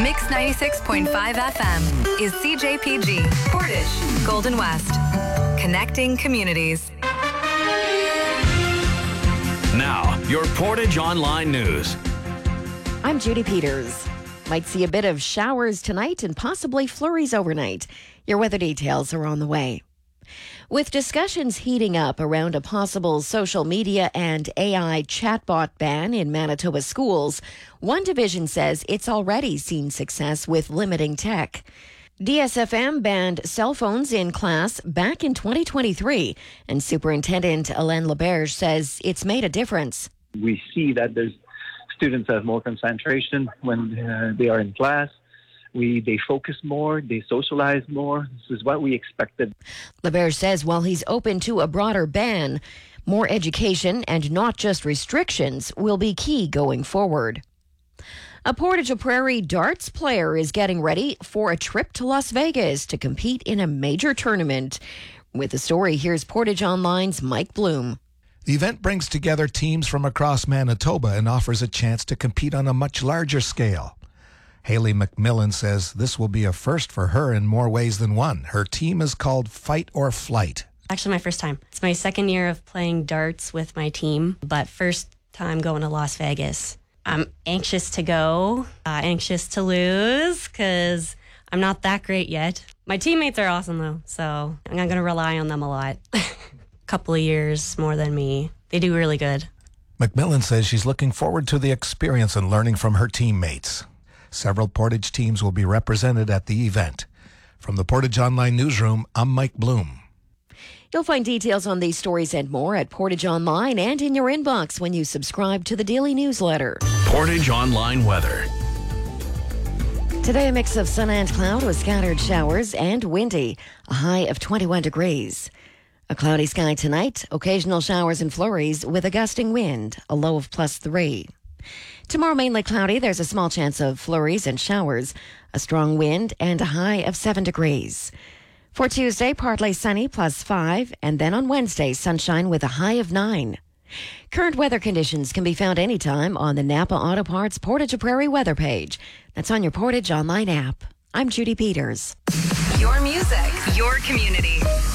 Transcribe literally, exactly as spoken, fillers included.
Mix ninety-six point five F M is C J P G, Portage, Golden West. Connecting communities. Now, your Portage Online News. I'm Judy Peters. Might see a bit of showers tonight and possibly flurries overnight. Your weather details are on the way. With discussions heating up around a possible social media and A I chatbot ban in Manitoba schools, one division says it's already seen success with limiting tech. D S F M banned cell phones in class back in twenty twenty-three, and Superintendent Alain Laberge says it's made a difference. We see that there's students have more concentration when uh, they are in class. We they focus more, they socialize more. This is what we expected. Laberge says while he's open to a broader ban, more education and not just restrictions will be key going forward. A Portage Prairie darts player is getting ready for a trip to Las Vegas to compete in a major tournament. With the story, here's Portage Online's Mike Bloom. The event brings together teams from across Manitoba and offers a chance to compete on a much larger scale. Haley McMillan says this will be a first for her in more ways than one. Her team is called Fight or Flight. Actually, my first time. It's my second year of playing darts with my team, but first time going to Las Vegas. I'm anxious to go, uh, anxious to lose, because I'm not that great yet. My teammates are awesome, though, so I'm going to rely on them a lot. A couple of years more than me. They do really good. McMillan says she's looking forward to the experience and learning from her teammates. Several Portage teams will be represented at the event. From the Portage Online Newsroom, I'm Mike Bloom. You'll find details on these stories and more at Portage Online and in your inbox when you subscribe to the daily newsletter. Portage Online Weather. Today, a mix of sun and cloud with scattered showers and windy, a high of twenty-one degrees. A cloudy sky tonight, occasional showers and flurries with a gusting wind, a low of plus three. Tomorrow, mainly cloudy. There's a small chance of flurries and showers, a strong wind, and a high of seven degrees. For Tuesday, partly sunny, plus five, and then on Wednesday, sunshine with a high of nine. Current weather conditions can be found anytime on the Napa Auto Parts Portage Prairie weather page. That's on your Portage Online app. I'm Judy Peters. Your music, your community.